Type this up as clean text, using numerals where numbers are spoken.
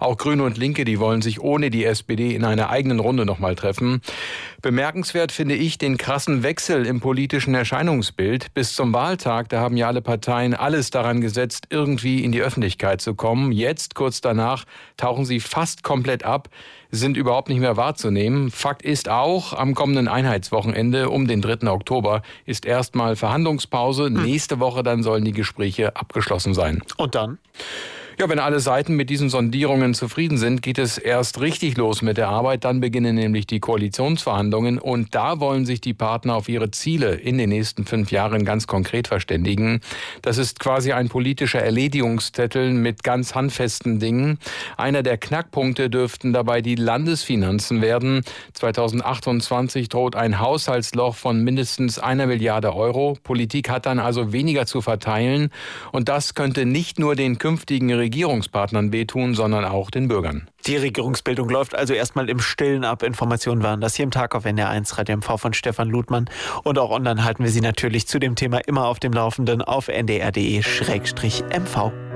Auch Grüne und Linke, die wollen sich ohne die SPD in einer eigenen Runde nochmal treffen. Bemerkenswert finde ich den krassen Wechsel im politischen Erscheinungsbild. Bis zum Wahltag, da haben ja alle Parteien alles daran gesetzt, irgendwie in die Öffentlichkeit zu kommen. Jetzt, kurz danach, tauchen sie fast komplett ab, sind überhaupt nicht mehr wahrzunehmen. Fakt ist auch, am kommenden Einheitswochenende um den 3. Oktober ist erstmal Verhandlungspause. Nächste Woche dann sollen die Gespräche abgeschlossen sein. Und dann? Ja, wenn alle Seiten mit diesen Sondierungen zufrieden sind, geht es erst richtig los mit der Arbeit. Dann beginnen nämlich die Koalitionsverhandlungen und da wollen sich die Partner auf ihre Ziele in den nächsten 5 Jahren ganz konkret verständigen. Das ist quasi ein politischer Erledigungszettel mit ganz handfesten Dingen. Einer der Knackpunkte dürften dabei die Landesfinanzen werden. 2028 droht ein Haushaltsloch von mindestens 1 Milliarde Euro. Politik hat dann also weniger zu verteilen und das könnte nicht nur den künftigen Regierungspartnern wehtun, sondern auch den Bürgern. Die Regierungsbildung läuft also erstmal im Stillen ab. Informationen waren das hier im Tag auf NDR1 Radio MV von Stefan Ludmann. Und auch online halten wir Sie natürlich zu dem Thema immer auf dem Laufenden auf ndr.de/mv.